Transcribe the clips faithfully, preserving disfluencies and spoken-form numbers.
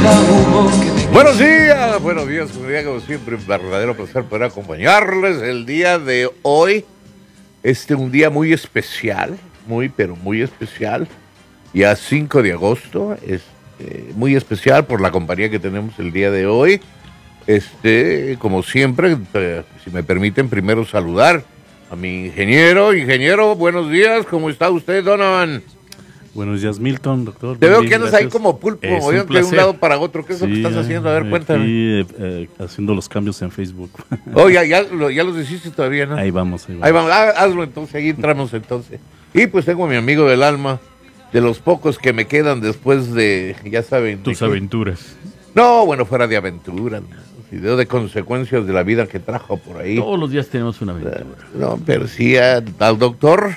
Buenos días, buenos días, comunidad, como siempre, un verdadero placer poder acompañarles el día de hoy. Este un día muy especial, muy, pero muy especial, ya cinco de agosto, este, muy especial por la compañía que tenemos el día de hoy. Este, como siempre, eh, si me permiten, primero saludar a mi ingeniero. Ingeniero, buenos días, ¿cómo está usted, Donovan? Buenos días, Milton, doctor. Te veo bien, que andas gracias. ahí como pulpo, Es un moviéndote de un placer. lado para otro. ¿Qué es lo que Sí, estás haciendo? A ver, aquí, cuéntame. eh, eh, haciendo los cambios en Facebook. Oh, ya, ya, lo- ya los hiciste todavía, ¿no? Ahí vamos, ahí vamos. Ahí vamos, ah, hazlo entonces, ahí entramos entonces. Y pues tengo a mi amigo del alma, de los pocos que me quedan después de, ya saben. Tus de qué. aventuras. No, bueno, fuera de aventuras, video de consecuencias de la vida que trajo por ahí. Todos los días tenemos una aventura. No, pero sí a- al doctor,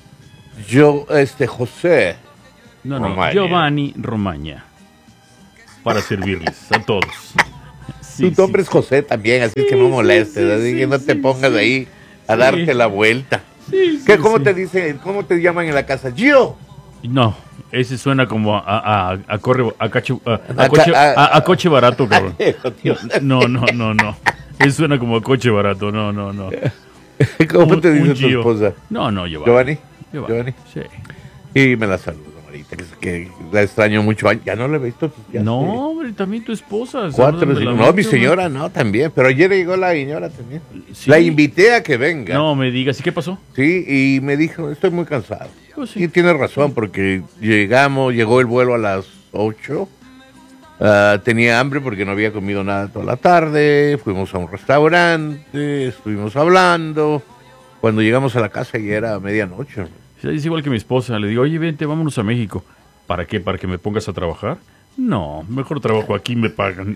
yo, este, José. No, no, Romaña. Giovanni Romaña. Para servirles a todos. Sí, Tu nombre sí. es José también, así Sí, que no sí, molestes, sí, así sí, que no te sí, pongas sí. ahí a Sí. darte la vuelta. Sí, sí, ¿Qué, ¿Cómo sí. te dicen, cómo te llaman en la casa? Gio. No, ese suena como a, a, a, corre, a, cacho- a, a A coche, ca- a- a- a coche barato, cabrón. Dios. No, no, no, no. Eso suena como a coche barato, no, no, no. ¿Cómo Un- te dice un tu Gio. esposa? No, no, Giovanni. Giovanni. Giovanni. Giovanni. Sí. Y me la saludo, Marita, que, es que la extraño mucho. Ay, ya no la he visto. pues, ya No, hace hombre, también tu esposa. Cuatro, salúdame cinco- la no, mano, mi hombre. señora no, también. Pero ayer llegó la señora también. Sí. La invité a que venga. No me digas, ¿y qué pasó? Sí, y me dijo, estoy muy cansado. Pues sí. Y tiene razón, porque llegamos, llegó el vuelo a las ocho. Ah, tenía hambre porque no había comido nada toda la tarde. Fuimos a un restaurante, estuvimos hablando. Cuando llegamos a la casa ya era medianoche. Sí, es igual que mi esposa. Le digo, oye, vente, vámonos a México. ¿Para qué? ¿Para que me pongas a trabajar? No, mejor trabajo aquí, me pagan.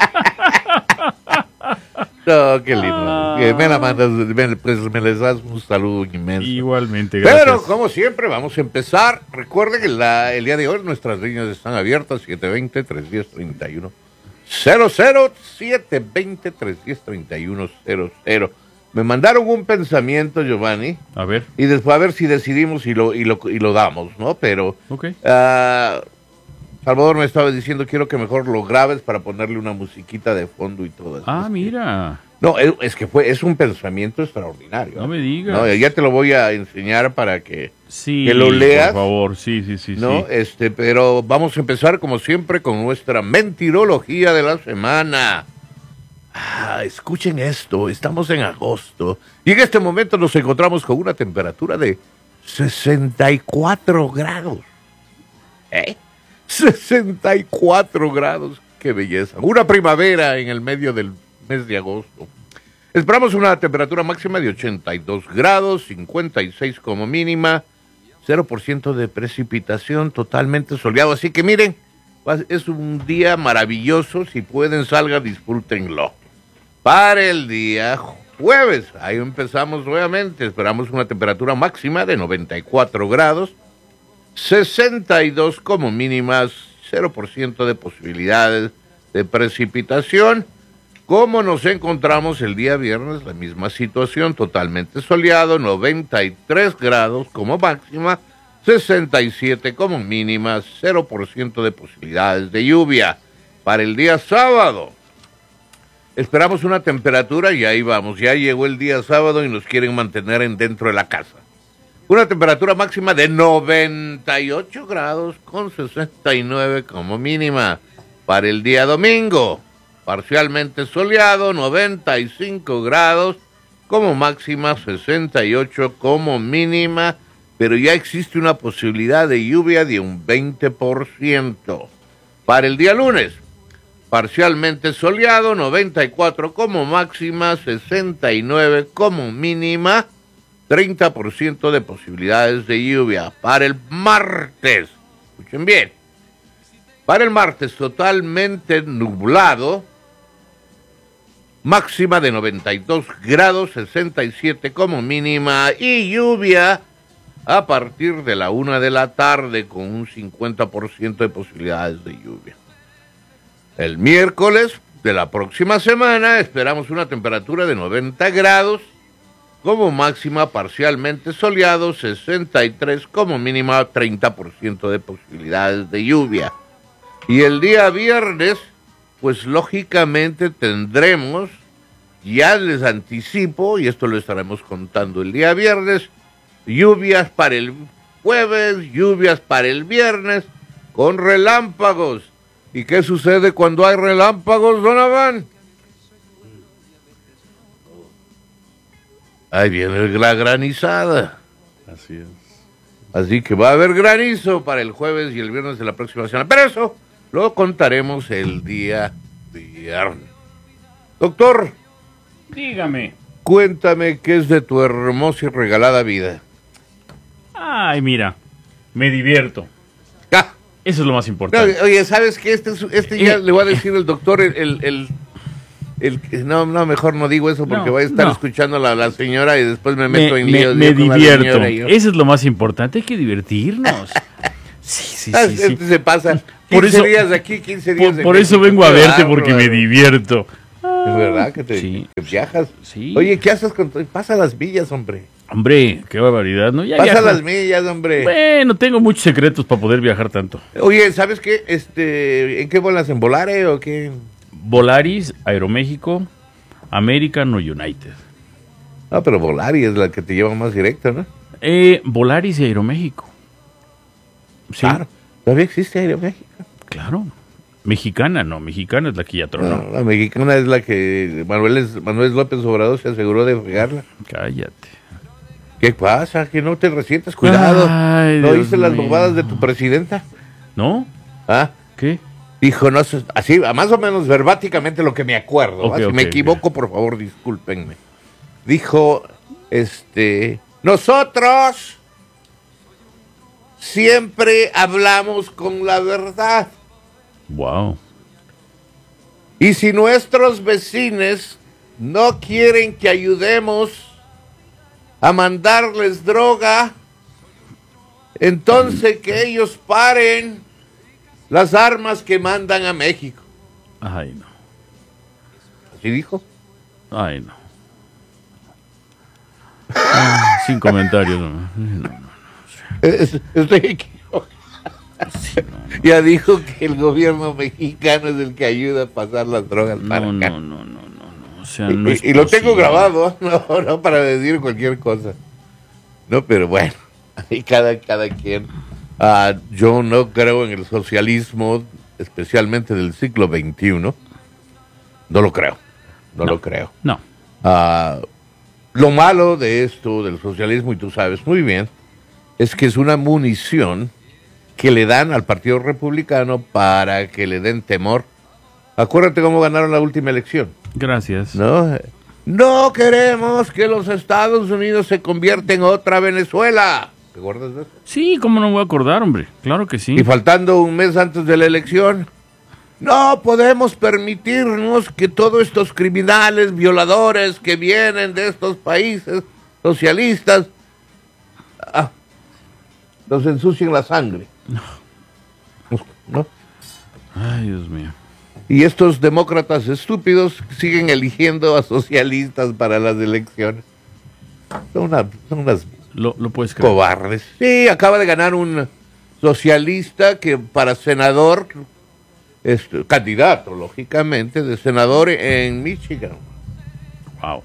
No, qué lindo. Ah. Que me la mandas, me- pues me les das un saludo inmenso. Igualmente, gracias. Pero, como siempre, vamos a empezar. Recuerde que la- el día de hoy nuestras líneas están abiertas, siete dos cero, tres uno cero, tres uno cero cero, siete dos cero, tres uno cero, tres uno cero cero. Me mandaron un pensamiento, Giovanni, A ver, y después a ver si decidimos y lo, y lo, y lo damos, ¿no? Pero, ok. ah, Salvador me estaba diciendo, quiero que mejor lo grabes para ponerle una musiquita de fondo y todo eso. Ah, mira. No, es, es que fue, es un pensamiento extraordinario. No ¿eh? me digas. No, ya te lo voy a enseñar para que, Sí, que lo leas. por favor, sí, sí, sí. ¿no? sí. Este, pero vamos a empezar como siempre con nuestra mentirología de la semana. Ah, escuchen esto, estamos en agosto y en este momento nos encontramos con una temperatura de sesenta y cuatro grados. ¿Eh? sesenta y cuatro grados, qué belleza. Una primavera en el medio del mes de agosto. Esperamos una temperatura máxima de ochenta y dos grados, cincuenta y seis como mínima, cero por ciento de precipitación, totalmente soleado. Así que miren, va- es un día maravilloso. Si pueden, salgan, disfrútenlo. Para el día jueves, ahí empezamos nuevamente. Esperamos una temperatura máxima de noventa y cuatro grados, sesenta y dos como mínimas, cero por ciento de posibilidades de precipitación. Como nos encontramos el día viernes, la misma situación, totalmente soleado, noventa y tres grados como máxima, sesenta y siete como mínima, cero por ciento de posibilidades de lluvia. Para el día sábado, esperamos una temperatura, y ahí vamos, ya llegó el día sábado y nos quieren mantener en dentro de la casa. Una temperatura máxima de noventa y ocho grados con sesenta y nueve como mínima. Para el día domingo, parcialmente soleado, noventa y cinco grados como máxima, sesenta y ocho como mínima, pero ya existe una posibilidad de lluvia de un veinte por ciento. Para el día lunes, parcialmente soleado, noventa y cuatro como máxima, sesenta y nueve como mínima, treinta por ciento de posibilidades de lluvia. Para el martes, escuchen bien, para el martes totalmente nublado, máxima de noventa y dos grados, sesenta y siete como mínima, y lluvia a partir de la una de la tarde con un cincuenta por ciento de posibilidades de lluvia. El miércoles de la próxima semana esperamos una temperatura de noventa grados, como máxima parcialmente soleado, sesenta y tres como mínima, treinta por ciento de posibilidades de lluvia. Y el día viernes, pues lógicamente tendremos, ya les anticipo, y esto lo estaremos contando el día viernes, lluvias para el jueves, lluvias para el viernes, con relámpagos. ¿Y qué sucede cuando hay relámpagos, don Abán? Ahí viene la granizada. Así es. Así que va a haber granizo para el jueves y el viernes de la próxima semana. Pero eso lo contaremos el día viernes. Doctor, dígame. Cuéntame qué es de tu hermosa y regalada vida. Ay, mira, me divierto. Ah. Eso es lo más importante. No, oye, ¿sabes qué? Este, este ya eh, le voy a decir el doctor, el... el, el El, no, no, mejor no digo eso porque no, voy a estar no. escuchando a la, la señora y después me meto me, en líos. Me, me divierto. Eso es lo más importante, hay que divertirnos. Sí, sí, ah, sí. sí. Se pasa. Por quince eso, días de aquí, quince días por, de Por México, eso vengo a verte, barro, porque me divierto. Es verdad que te sí. que viajas. Sí. Oye, ¿qué haces con tu... Pasa las millas, hombre. Hombre, qué barbaridad, ¿no? Ya Pasa viajo. las millas, hombre. Bueno, tengo muchos secretos para poder viajar tanto. Oye, ¿sabes qué? Este, ¿en qué vuelas? ¿En Volare o qué? Volaris, Aeroméxico, American o United. No, pero Volaris es la que te lleva más directa, ¿no? Eh, Volaris y Aeroméxico. Sí. Claro. ¿Todavía existe Aeroméxico? Claro. Mexicana, no. Mexicana es la que ya tronó. No, la mexicana es la que Manuel, es, Manuel López Obrador se aseguró de fregarla. Cállate. ¿Qué pasa? Que no te resientas, cuidado. Ay, ¿No Dios oíste las mío. bobadas de tu presidenta? ¿No? ¿Ah? ¿Qué? Dijo, no sé, así, más o menos verbáticamente lo que me acuerdo. Okay, si okay, me equivoco, okay. por favor, discúlpenme. Dijo, este, nosotros siempre hablamos con la verdad. Wow. Y si nuestros vecinos no quieren que ayudemos a mandarles droga, entonces que ellos paren las armas que mandan a México. Ay, no. ¿Así dijo? Ay, no. Ah, sin comentarios. No, no, no. Es, estoy equivocado. Sí, no, no. Ya dijo que el gobierno mexicano es el que ayuda a pasar las drogas para No, acá. no, no, no, no, no. O sea, no y, es y lo tengo posible. grabado, no, no para decir cualquier cosa. No, pero bueno, ahí cada, cada quien. Uh, yo no creo en el socialismo, especialmente del siglo veintiuno. No lo creo, no, No, lo creo. No. Uh, lo malo de esto, del socialismo, y tú sabes muy bien, es que es una munición que le dan al Partido Republicano para que le den temor. Acuérdate cómo ganaron la última elección. Gracias. No, no queremos que los Estados Unidos se conviertan en otra Venezuela. ¿Te acuerdas de eso? Sí, ¿cómo no me voy a acordar, hombre? Claro que sí. Y faltando un mes antes de la elección, no podemos permitirnos que todos estos criminales, violadores que vienen de estos países socialistas, ah, nos ensucien la sangre. No. ¿No? Ay, Dios mío. Y estos demócratas estúpidos siguen eligiendo a socialistas para las elecciones. Son, una, son unas Lo, lo puedes creer. cobardes. Sí, acaba de ganar un socialista que para senador, es candidato, lógicamente, de senador en Michigan. Wow.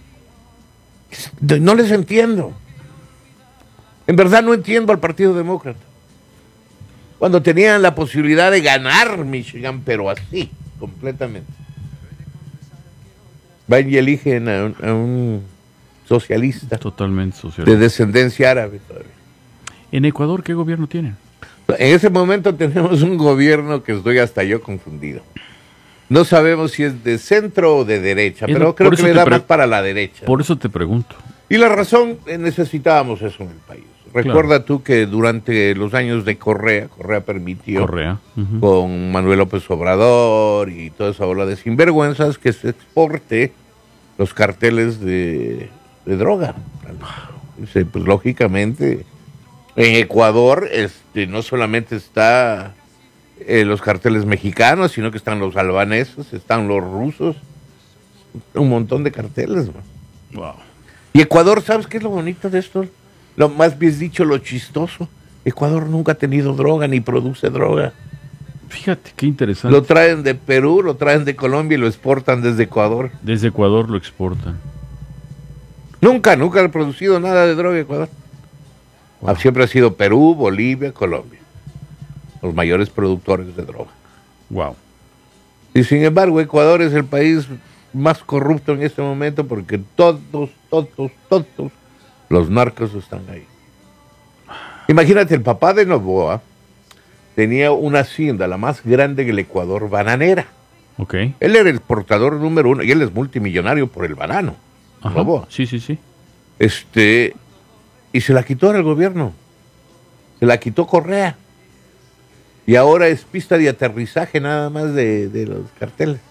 No les entiendo. En verdad no entiendo al Partido Demócrata. Cuando tenían la posibilidad de ganar Michigan, pero así, completamente. Van y eligen a un, a un socialista. Totalmente De socialista. descendencia árabe todavía. ¿En Ecuador qué gobierno tienen? En ese momento tenemos un gobierno que estoy hasta yo confundido. No sabemos si es de centro o de derecha, Es pero lo- creo por que eso le te da pre- más para la derecha. Por eso te pregunto. Y la razón, eh, necesitábamos eso en el país. Recuerda tú que durante los años de Correa, Correa permitió Correa. Ujú. con Manuel López Obrador y toda esa ola de sinvergüenzas que se exporte los carteles de, de droga. Dice, pues lógicamente en Ecuador este, no solamente está eh, los carteles mexicanos, sino que están los albaneses, están los rusos, un montón de carteles. Man. Wow. Y Ecuador, ¿sabes qué es lo bonito de esto? Lo más bien dicho, lo chistoso. Ecuador nunca ha tenido droga ni produce droga. Fíjate, qué interesante. Lo traen de Perú, lo traen de Colombia y lo exportan desde Ecuador. Desde Ecuador lo exportan. Nunca, nunca han producido nada de droga en Ecuador. Wow. Siempre ha sido Perú, Bolivia, Colombia. Los mayores productores de droga. Wow. Y sin embargo, Ecuador es el país más corrupto en este momento porque todos, todos, todos los narcos están ahí. Imagínate, el papá de Noboa tenía una hacienda, la más grande en el Ecuador, bananera. Ok. Él era el portador número uno y él es multimillonario por el banano. Ajá. Noboa. Sí, sí, sí. Este, y se la quitó al gobierno. Se la quitó Correa. Y ahora es pista de aterrizaje nada más de, de los carteles.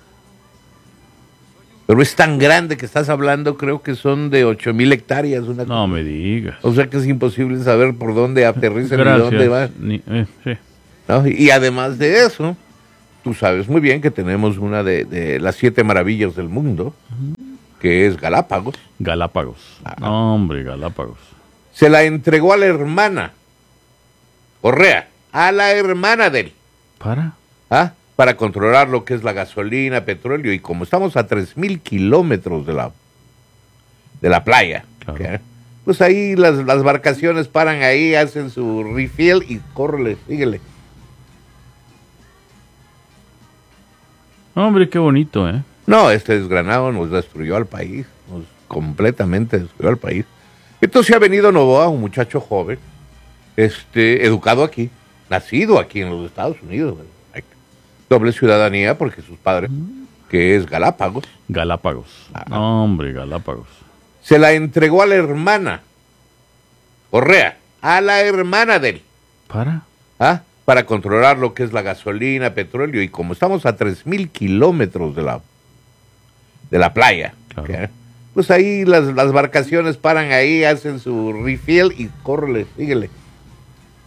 Pero es tan grande que estás hablando, creo que son de ocho mil hectáreas. Una no cosa. Me digas. O sea que es imposible saber por dónde aterriza y dónde va. Ni, eh, sí. ¿No? Y además de eso, tú sabes muy bien que tenemos una de, de las siete maravillas del mundo, uh-huh. que es Galápagos. Galápagos. Ah. No, hombre, Galápagos. Se la entregó a la hermana, Correa, a la hermana de él. ¿Para? ¿Ah? Para controlar lo que es la gasolina, petróleo, y como estamos a tres mil kilómetros de la, de la playa, claro. ¿okay? Pues ahí las, las embarcaciones paran ahí, hacen su refill y córrele, síguele. Hombre, qué bonito, ¿eh? No, este desgranado nos destruyó al país, nos completamente destruyó al país. Entonces ha venido Noboa, un muchacho joven, este, educado aquí, nacido aquí en los Estados Unidos, doble ciudadanía porque sus padres, que es Galápagos. Galápagos. Ah, hombre, Galápagos. Se la entregó a la hermana, Correa, a la hermana de él. ¿Para? ¿Ah? Para controlar lo que es la gasolina, petróleo, y como estamos a tres mil kilómetros de la, de la playa, claro. ¿okay? Pues ahí las, las embarcaciones paran ahí, hacen su refill y córrele, síguele.